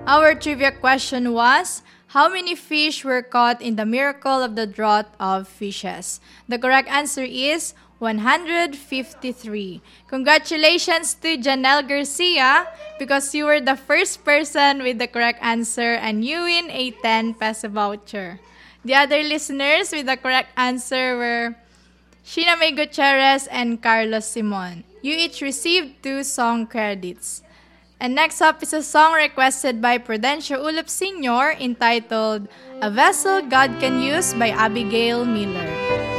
Our trivia question was, how many fish were caught in the miracle of the draught of fishes? The correct answer is 153. Congratulations to Janelle Garcia because you were the first person with the correct answer and you win a 10 peso voucher. The other listeners with the correct answer were Sheena May Gutierrez and Carlos Simon. You each received 2 song credits. And next up is a song requested by Prudencio Ulop Sr. entitled A Vessel God Can Use by Abigail Miller.